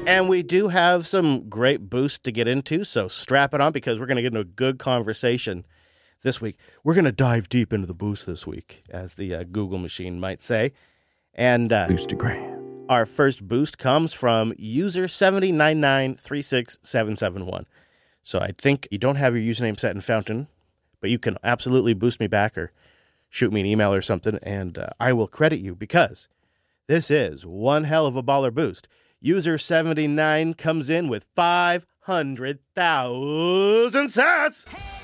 And we do have some great boosts to get into, so strap it on because we're going to get into a good conversation this week. We're going to dive deep into the boost this week, as the Google machine might say. And Boostagram. Our first boost comes from user 709936771. So I think you don't have your username set in Fountain, but you can absolutely boost me back or shoot me an email or something, and I will credit you because this is one hell of a baller boost. User 79 comes in with 500,000 sats.